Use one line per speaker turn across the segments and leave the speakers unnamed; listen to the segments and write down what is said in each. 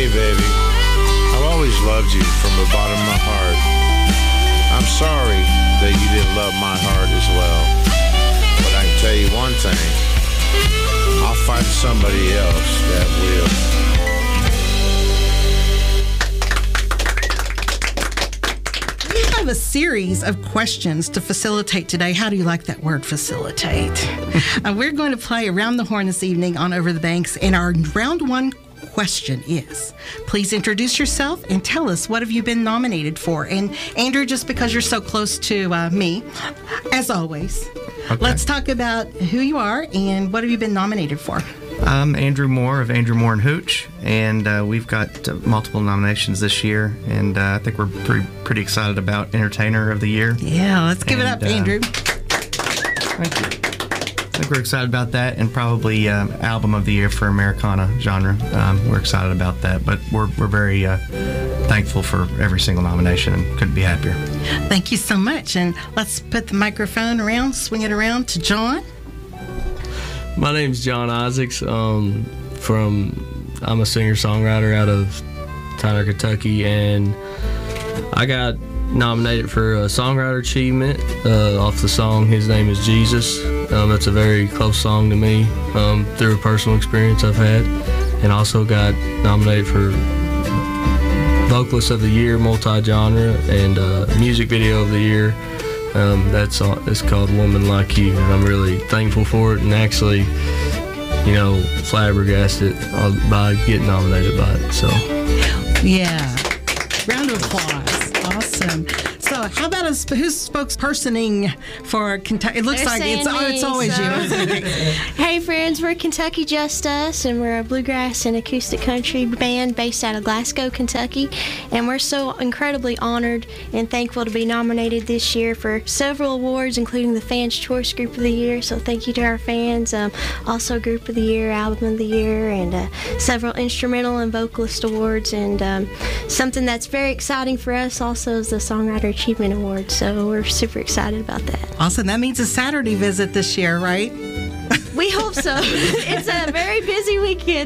Hey, baby, I've always loved you from the bottom of my heart. I'm sorry that you didn't love my heart as well. But I can tell you one thing. I'll find somebody else that will.
We have a series of questions to facilitate today. How do you like that word, facilitate? We're going to play Around the Horn this evening on Over the Banks, and our round one question is, please introduce yourself and tell us what have you been nominated for. And Andrew, just because you're so close to me, as always, let's talk about who you are and what have you been nominated for.
I'm Andrew Moore of Andrew Moore and Hooch, and we've got multiple nominations this year, and I think we're pretty excited about Entertainer of the Year.
Yeah, let's give it up, Andrew.
Thank you. I think we're excited about that, and probably Album of the Year for Americana genre. We're excited about that, but we're very thankful for every single nomination and couldn't be happier.
Thank you so much, and let's put the microphone around, swing it around to John.
My name's John Isaacs. I'm a singer-songwriter out of Tyler, Kentucky, and I got nominated for a Songwriter Achievement off the song His Name is Jesus. That's a very close song to me through a personal experience I've had, and also got nominated for Vocalist of the Year, multi-genre, and Music Video of the Year. It's called Woman Like You, and I'm really thankful for it, and actually, flabbergasted by getting nominated by it. So,
yeah, round of applause, awesome. So, how about who's spokespersoning for Kentucky? It looks like it's always you.
Hey friends, we're Kentucky Just Us, and we're a bluegrass and acoustic country band based out of Glasgow, Kentucky, and we're so incredibly honored and thankful to be nominated this year for several awards, including the Fans Choice Group of the Year. So thank you to our fans. Also Group of the Year, Album of the Year, and several instrumental and vocalist awards, and something that's very exciting for us also is the Songwriter Achievement Award. So we're super excited about that.
Awesome. That means a Saturday visit this year, right?
We hope so. It's a very busy weekend.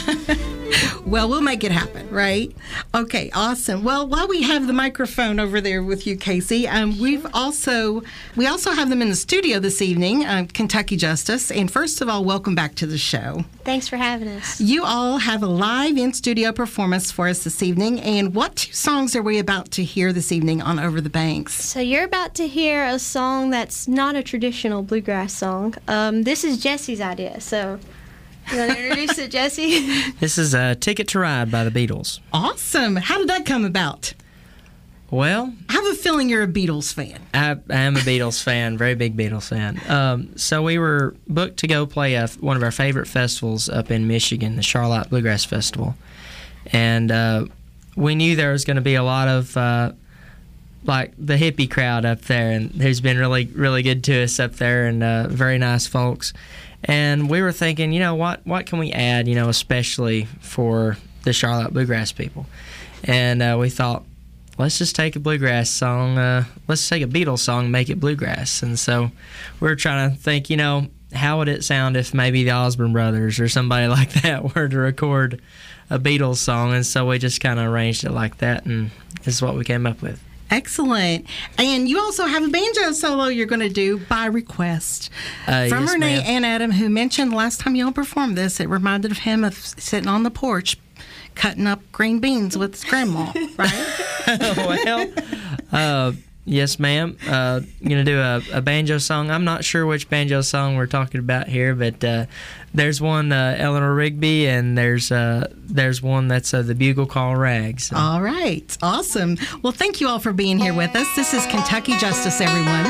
Well, we'll make it happen, right? Okay, awesome. Well, while we have the microphone over there with you, Casey, we also have them in the studio this evening, Kentucky Just Us. And first of all, welcome back to the show.
Thanks for having us.
You all have a live in-studio performance for us this evening. And what two songs are we about to hear this evening on Over the Banks?
So you're about to hear a song that's not a traditional bluegrass song. This is Jesse's idea, so... You want to introduce it, Jesse?
This is Ticket to Ride by the Beatles.
Awesome. How did that come about?
Well,
I have a feeling you're a Beatles fan.
I am a Beatles fan, very big Beatles fan. So we were booked to go play one of our favorite festivals up in Michigan, the Charlotte Bluegrass Festival. And we knew there was going to be a lot of, like, the hippie crowd up there, and who's been really, really good to us up there, and very nice folks. And we were thinking, what can we add, especially for the Charlotte Bluegrass people? And we thought, let's just take a bluegrass song, let's take a Beatles song and make it bluegrass. And so we were trying to think, how would it sound if maybe the Osborne Brothers or somebody like that were to record a Beatles song? And so we just kind of arranged it like that, and this is what we came up with.
Excellent. And you also have a banjo solo you're going to do by request from
yes,
Renee
ma'am.
and Adam, who mentioned last time y'all performed this, it reminded of him of sitting on the porch cutting up green beans with his grandma, right?
Well, yes, ma'am. Going to do a banjo song. I'm not sure which banjo song we're talking about here, but there's one, Eleanor Rigby, and there's one that's the Bugle Call Rag. So.
All right. Awesome. Well, thank you all for being here with us. This is Kentucky Just Us, everyone.